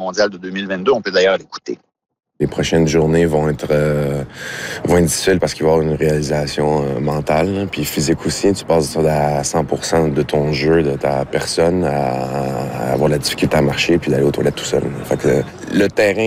mondial de 2022. On peut d'ailleurs l'écouter. Les prochaines journées vont être difficiles parce qu'il va y avoir une réalisation mentale, là, puis physique aussi. Tu passes à 100% de ton jeu, de ta personne, à avoir la difficulté à marcher puis d'aller aux toilettes tout seul. Fait que le terrain